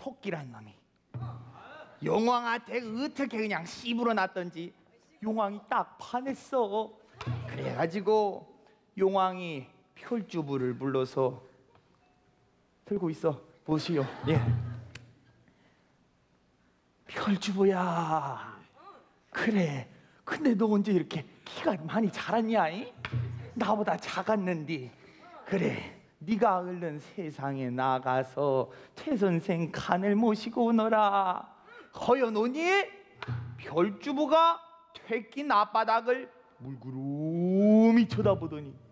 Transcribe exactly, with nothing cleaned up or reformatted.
토끼란 놈이 용왕한테 어떻게 그냥 씹으러 놨던지 용왕이 딱 반했어. 그래가지고 용왕이 펼주부를 불러서 들고 있어 보시오. 예. 펼주부야, 그래, 근데 너 언제 이렇게 키가 많이 자랐냐? 이? 나보다 작았는데. 그래, 네가 얼른 세상에 나가서 최 선생 간을 모시고 오너라. 허여노니 펼주부가 퇴긴 앞바닥을 물구름이 쳐다보더니